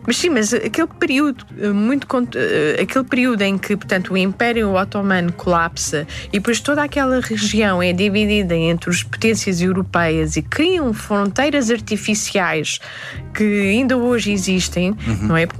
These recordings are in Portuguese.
Mas sim, mas aquele período aquele período em que, portanto, o Império Otomano colapsa e depois toda aquela região é dividida entre as potências europeias e criam fronteiras artificiais que ainda hoje existem, não é? Porque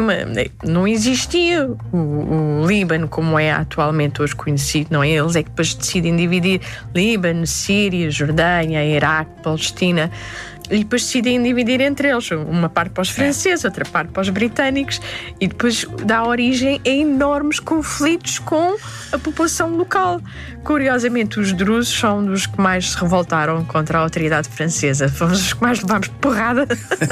não existia o Líbano como é atualmente hoje conhecido, não é? Eles é que depois decidem dividir Líbano, Síria, Jordânia, Iraque, Palestina. E depois decidem dividir entre eles uma parte para os franceses, outra parte para os britânicos, e depois dá origem a enormes conflitos com a população local. Curiosamente, os drusos são dos que mais se revoltaram contra a autoridade francesa. Fomos os que mais levámos porrada,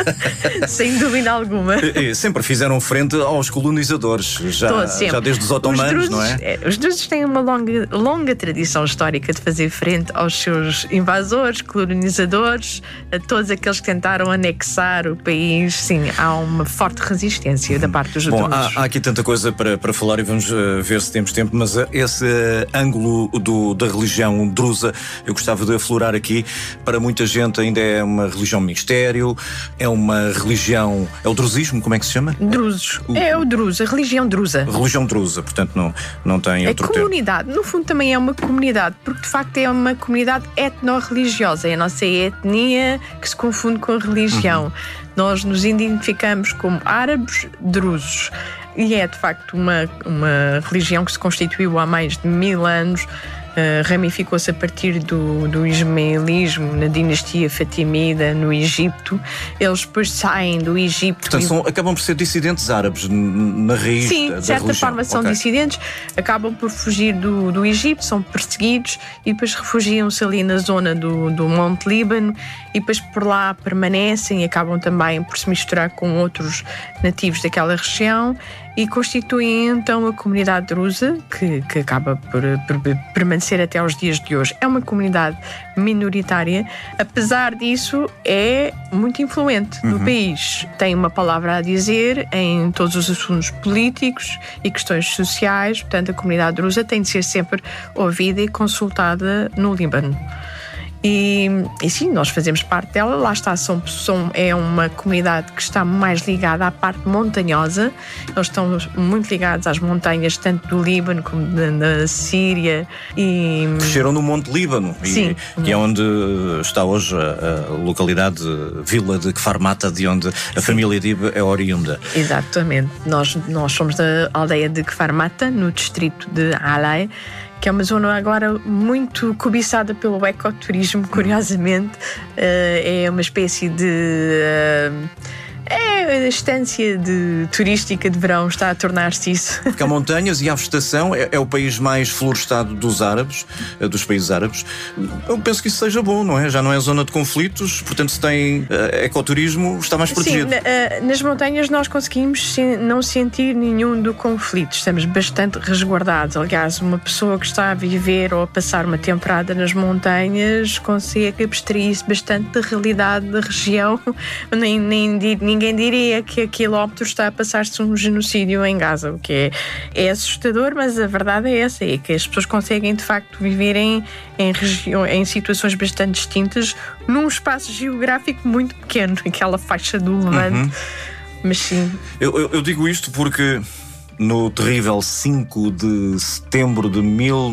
sem dúvida alguma. E sempre fizeram frente aos colonizadores, já desde os otomanos, não é? Os drusos têm uma longa tradição histórica de fazer frente aos seus invasores, colonizadores, a todos aqueles que tentaram anexar o país. Sim, há uma forte resistência da parte dos drusos. Bom, há aqui tanta coisa para falar e vamos ver se temos tempo, mas esse ângulo da religião drusa eu gostava de aflorar aqui. Para muita gente ainda é uma religião mistério, é uma religião... É o drusismo, como é que se chama? Drusos. É o druso, a religião drusa. Religião drusa, portanto não tem outro termo. É comunidade, no fundo também é uma comunidade, porque de facto é uma comunidade etno-religiosa, é a nossa etnia que se confunde com a religião. Nós nos identificamos como árabes drusos. E é de facto uma religião que se constituiu há mais de 1000 anos, ramificou-se a partir do ismaelismo na dinastia fatimida no Egito. Eles depois saem do Egito. Portanto, acabam por ser dissidentes árabes na raiz. Sim, da de certa religião. forma são dissidentes, acabam por fugir do Egito, são perseguidos e depois refugiam-se ali na zona do Monte Líbano e depois por lá permanecem e acabam também por se misturar com outros nativos daquela região e constituem então a comunidade drusa, que acaba por permanecer até aos dias de hoje. É uma comunidade minoritária, apesar disso é muito influente no país. Tem uma palavra a dizer em todos os assuntos políticos e questões sociais, portanto a comunidade drusa tem de ser sempre ouvida e consultada no Líbano. E sim, nós fazemos parte dela, lá está, é uma comunidade que está mais ligada à parte montanhosa, eles estão muito ligados às montanhas, tanto do Líbano como da Síria. Cresceram no Monte Líbano, sim, que é onde está hoje a localidade, vila de Kfar-Mata, de onde a família Dib é oriunda. Exatamente, nós somos da aldeia de Kfar-Mata, no distrito de Alay, que é uma zona agora muito cobiçada pelo ecoturismo, curiosamente. É uma espécie de... a estância turística de verão está a tornar-se isso. Porque há montanhas e há vegetação, é o país mais florestado dos países árabes. Eu penso que isso seja bom, não é? Já não é zona de conflitos, portanto se tem ecoturismo, está mais protegido. Sim, nas montanhas nós conseguimos não sentir nenhum do conflito, estamos bastante resguardados. Aliás, uma pessoa que está a viver ou a passar uma temporada nas montanhas consegue abstrair-se bastante da realidade da região. Ninguém diria que a quilómetros está a passar-se um genocídio em Gaza, o que é assustador, mas a verdade é essa, é que as pessoas conseguem de facto viver em situações bastante distintas num espaço geográfico muito pequeno, aquela faixa do Levante. Mas sim. Eu digo isto porque no terrível 5 de setembro de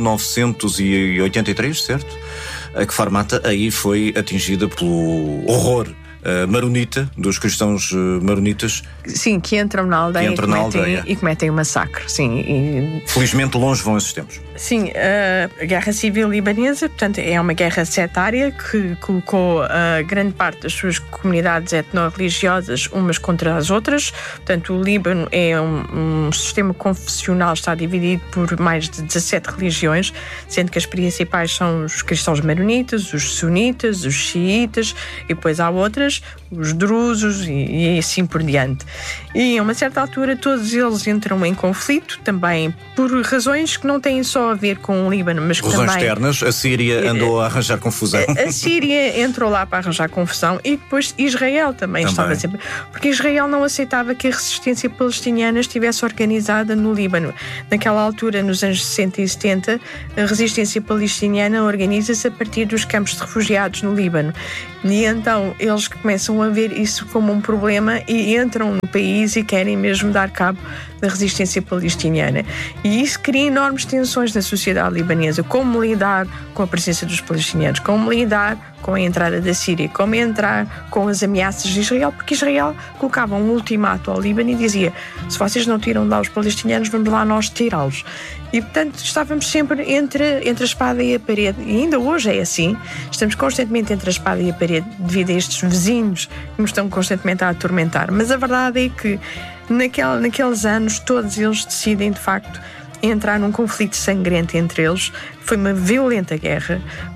1983, certo? A Kfar-Mata aí foi atingida pelo horror maronita, dos cristãos maronitas. Sim, que entram na aldeia, e cometem um massacre. Sim, Felizmente longe vão esses tempos. Sim, a Guerra Civil Libanesa, portanto, é uma guerra setária que colocou grande parte das suas comunidades etno-religiosas umas contra as outras. Portanto, o Líbano é um sistema confessional, está dividido por mais de 17 religiões, sendo que as principais são os cristãos maronitas, os sunitas, os xiitas, e depois há outras, os drusos e assim por diante. E a uma certa altura todos eles entram em conflito, também por razões que não têm só a ver com o Líbano, mas que razões também... externas. A Síria andou a arranjar confusão. A Síria entrou lá para arranjar confusão e depois Israel também estava sempre... Porque Israel não aceitava que a resistência palestiniana estivesse organizada no Líbano. Naquela altura, nos anos 60 e 70, a resistência palestiniana organiza-se a partir dos campos de refugiados no Líbano. E então eles começam a ver isso como um problema e entram no país e querem mesmo dar cabo da resistência palestiniana. E isso cria enormes tensões na sociedade libanesa. Como lidar com a presença dos palestinianos, como lidar com a entrada da Síria, como entrar com as ameaças de Israel, porque Israel colocava um ultimato ao Líbano e dizia: se vocês não tiram de lá os palestinianos, vamos lá nós tirá-los. E, portanto, estávamos sempre entre a espada e a parede. E ainda hoje é assim. Estamos constantemente entre a espada e a parede devido a estes vizinhos que nos estão constantemente a atormentar. Mas a verdade é que naqueles anos todos eles decidem, de facto, entrar num conflito sangrento entre eles. Foi uma violenta guerra.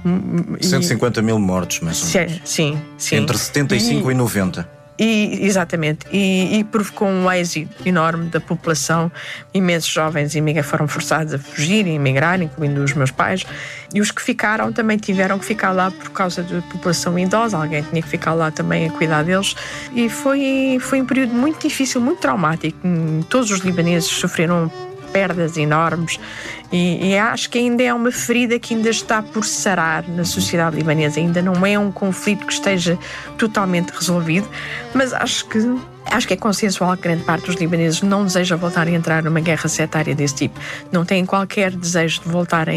150 mil mortos, mais ou menos. Sim. Entre 75 e 90. Exatamente, e provocou um êxito enorme da população. Imensos jovens foram forçados a fugir e emigrar, incluindo os meus pais, e os que ficaram também tiveram que ficar lá por causa da população idosa. Alguém tinha que ficar lá também a cuidar deles, e foi um período muito difícil, muito traumático. Todos os libaneses sofreram perdas enormes e acho que ainda é uma ferida que ainda está por sarar na sociedade libanesa. Ainda não é um conflito que esteja totalmente resolvido, mas acho que é consensual que grande parte dos libaneses não deseja voltar a entrar numa guerra setária desse tipo. Não têm qualquer desejo de voltar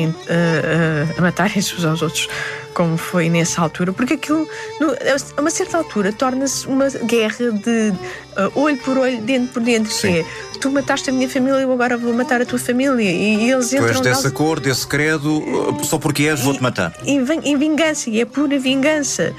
a matarem-se uns aos outros, como foi nessa altura, porque aquilo, a uma certa altura, torna-se uma guerra de olho por olho, dente por dente. Que é: tu mataste a minha família, eu agora vou matar a tua família. E eles entram. Tu és dessa cor, desse credo, só porque és, vou-te matar. Em vingança, e é pura vingança.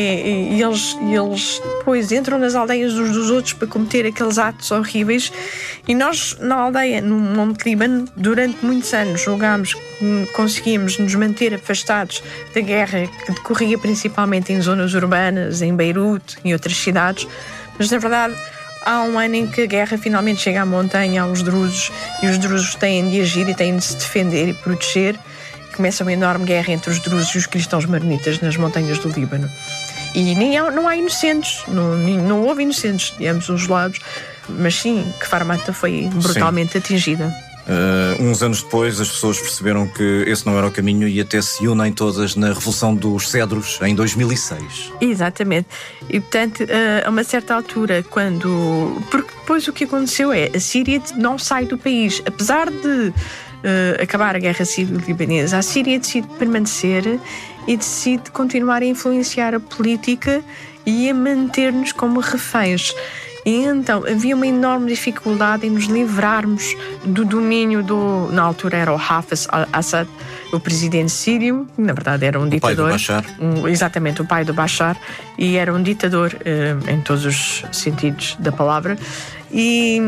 E eles depois entram nas aldeias uns dos outros para cometer aqueles atos horríveis. E nós, na aldeia, no Monte Líbano, durante muitos anos julgámos que conseguíamos nos manter afastados da guerra que decorria principalmente em zonas urbanas, em Beirute e outras cidades. Mas, na verdade, há um ano em que a guerra finalmente chega à montanha, aos drusos, e os drusos têm de agir e têm de se defender e proteger. Começa uma enorme guerra entre os drusos e os cristãos maronitas nas montanhas do Líbano. E não há inocentes, não houve inocentes de ambos os lados, mas sim, Kfar Mata foi brutalmente atingida. Uns anos depois as pessoas perceberam que esse não era o caminho e até se unem todas na Revolução dos Cedros em 2006. Exatamente. E, portanto, a uma certa altura, porque depois o que aconteceu é: a Síria não sai do país. Apesar de acabar a guerra civil libanesa, a Síria decide permanecer e decide continuar a influenciar a política e a manter-nos como reféns. E então havia uma enorme dificuldade em nos livrarmos do domínio na altura era o Hafez al-Assad, o presidente sírio, que na verdade era um ditador. O pai do Bashar. Exatamente, o pai do Bashar, e era um ditador em todos os sentidos da palavra. E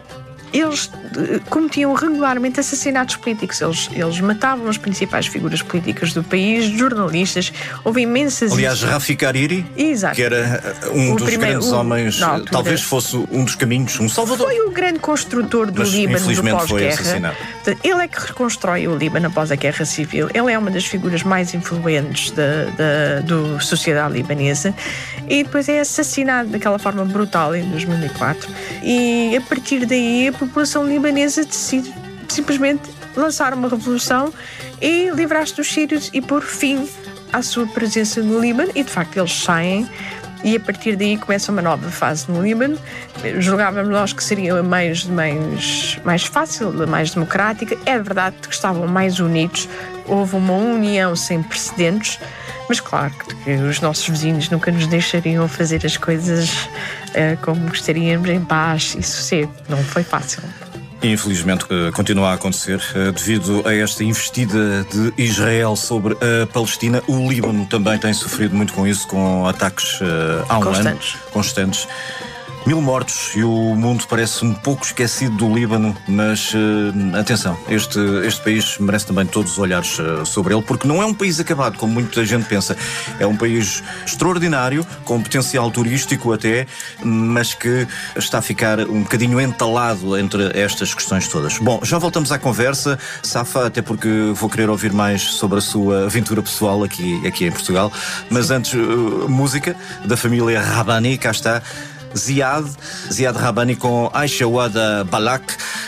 eles cometiam regularmente assassinatos políticos. Eles matavam as principais figuras políticas do país, jornalistas. Houve imensas... Aliás, Rafik Hariri, que era um dos grandes homens, talvez fosse um dos caminhos, um salvador. Foi o grande construtor do Líbano do pós-guerra. Ele é que reconstrói o Líbano após a Guerra Civil. Ele é uma das figuras mais influentes da sociedade libanesa, e depois é assassinado daquela forma brutal em 2004. E a partir daí a população libanesa decide simplesmente lançar uma revolução e livrar-se dos sírios e pôr fim à sua presença no Líbano. E de facto eles saem, e a partir daí começa uma nova fase no Líbano. Julgávamos nós que seria mais fácil, mais democrática. É verdade que estavam mais unidos, houve uma união sem precedentes, mas claro que os nossos vizinhos nunca nos deixariam fazer as coisas como gostaríamos, em paz e sossego. Não foi fácil. Infelizmente continua a acontecer devido a esta investida de Israel sobre a Palestina. O Líbano também tem sofrido muito com isso, com ataques há um ano constantes. 1000 mortos e o mundo parece um pouco esquecido do Líbano, mas atenção, este país merece também todos os olhares sobre ele, porque não é um país acabado, como muita gente pensa. É um país extraordinário, com potencial turístico até, mas que está a ficar um bocadinho entalado entre estas questões todas. Bom, já voltamos à conversa, Safa, até porque vou querer ouvir mais sobre a sua aventura pessoal aqui em Portugal, mas antes, música da família Rabbani, cá está Ziad Rabbani com Aisha Wada Balak.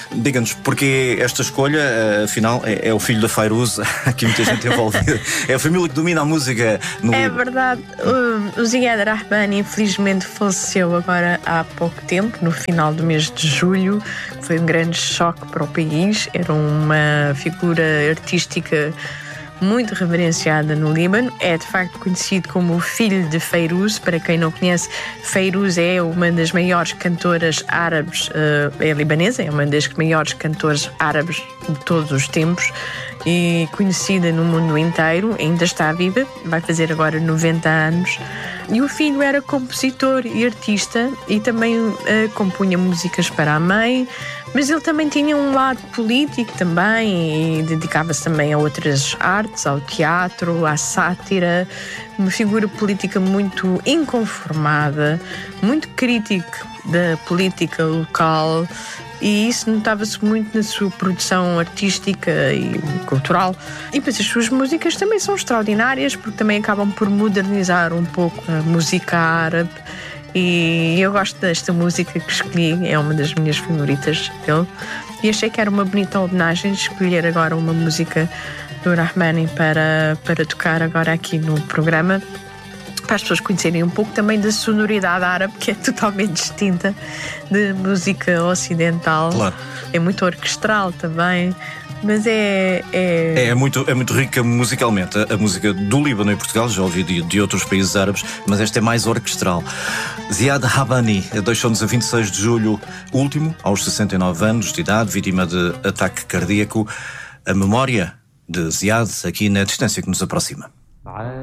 Diga-nos, porque esta escolha, afinal, é o filho da Fairuz, aqui muita gente envolvida. É a família que domina a música no É Líbano. verdade, o Ziad Rahbani infelizmente faleceu agora há pouco tempo, no final do mês de julho, que foi um grande choque para o país. Era uma figura artística muito reverenciada no Líbano. É de facto conhecido como o filho de Fairuz. Para quem não conhece, Fairuz é uma das maiores cantoras árabes, é libanesa, é uma das maiores cantoras árabes de todos os tempos e conhecida no mundo inteiro. Ainda está viva, vai fazer agora 90 anos. E o filho era compositor e artista e também compunha músicas para a mãe, mas ele também tinha um lado político também e dedicava-se também a outras artes, ao teatro, à sátira. Uma figura política muito inconformada, muito crítico da política local, e isso notava-se muito na sua produção artística e cultural. E depois as suas músicas também são extraordinárias, porque também acabam por modernizar um pouco a música árabe. E eu gosto desta música que escolhi, é uma das minhas favoritas dele. E achei que era uma bonita homenagem escolher agora uma música do Rahbani para tocar agora aqui no programa, para as pessoas conhecerem um pouco também da sonoridade árabe, que é totalmente distinta de música ocidental. Claro. É muito orquestral também, mas É muito rica musicalmente. A música do Líbano e Portugal, já ouvi de outros países árabes, mas esta é mais orquestral. Ziad Rahbani deixou-nos a 26 de julho último, aos 69 anos de idade, vítima de ataque cardíaco. A memória de Ziad aqui na distância que nos aproxima.